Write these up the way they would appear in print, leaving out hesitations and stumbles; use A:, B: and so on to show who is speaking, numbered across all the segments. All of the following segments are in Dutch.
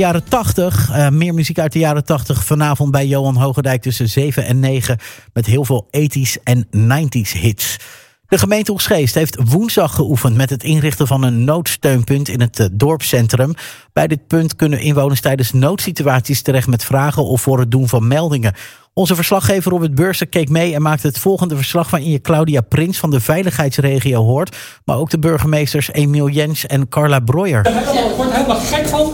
A: Jaren 80, meer muziek uit de jaren 80 vanavond bij Johan Hogendijk tussen 7 en 9 met heel veel 80s en 90s hits. De gemeente Oegstgeest heeft woensdag geoefend met het inrichten van een noodsteunpunt in het dorpscentrum. Bij dit punt kunnen inwoners tijdens noodsituaties terecht met vragen of voor het doen van meldingen. Onze verslaggever Robert Beursen keek mee en maakte het volgende verslag van je Claudia Prins van de veiligheidsregio Hoort. Maar ook de burgemeesters Emiel Jens en Carla Breuer.
B: Ik word helemaal gek van.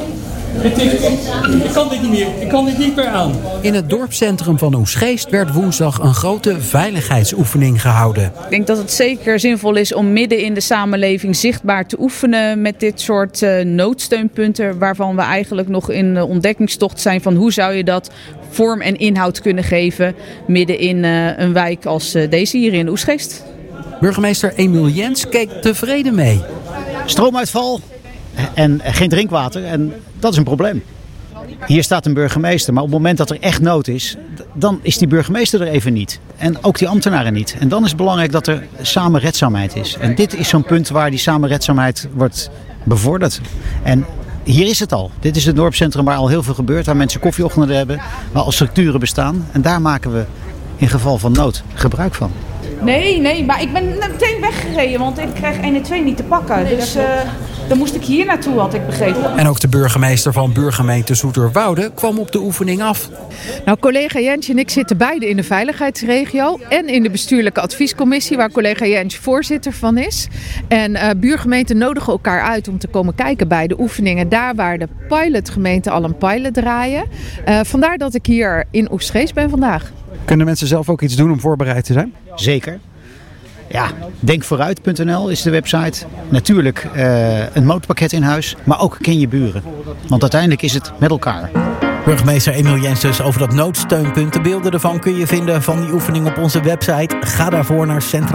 B: Ik kan dit niet meer. Ik kan dit niet meer aan.
C: In het dorpscentrum van Oegstgeest werd woensdag een grote veiligheidsoefening gehouden.
D: Ik denk dat het zeker zinvol is om midden in de samenleving zichtbaar te oefenen met dit soort noodsteunpunten, waarvan we eigenlijk nog in de ontdekkingstocht zijn van hoe zou je dat vorm en inhoud kunnen geven midden in een wijk als deze hier in Oegstgeest.
C: Burgemeester Emiel Jens keek tevreden mee.
E: Stroomuitval en geen drinkwater en dat is een probleem. Hier staat een burgemeester, maar op het moment dat er echt nood is, dan is die burgemeester er even niet. En ook die ambtenaren niet. En dan is het belangrijk dat er samenredzaamheid is. En dit is zo'n punt waar die samenredzaamheid wordt bevorderd. En hier is het al. Dit is het dorpscentrum waar al heel veel gebeurt, waar mensen koffieochtenden hebben, waar al structuren bestaan. En daar maken we in geval van nood gebruik van.
D: Nee, maar ik ben meteen weggereden, want ik krijg 1 en 2 niet te pakken. Dus dan moest ik hier naartoe, had ik begrepen.
C: En ook de burgemeester van buurgemeente Zoeterwoude kwam op de oefening af.
F: Nou, collega Jens en ik zitten beide in de veiligheidsregio en in de bestuurlijke adviescommissie, waar collega Jens voorzitter van is. En buurgemeenten nodigen elkaar uit om te komen kijken bij de oefeningen, daar waar de pilotgemeenten al een pilot draaien. Vandaar dat ik hier in Oegstgeest ben vandaag.
C: Kunnen mensen zelf ook iets doen om voorbereid te zijn?
E: Zeker. Ja, denkvooruit.nl is de website. Natuurlijk een motorpakket in huis, maar ook ken je buren. Want uiteindelijk is het met elkaar.
A: Burgemeester Emiel Jens dus over dat noodsteunpunt. De beelden ervan kun je vinden van die oefening op onze website. Ga daarvoor naar Centraal.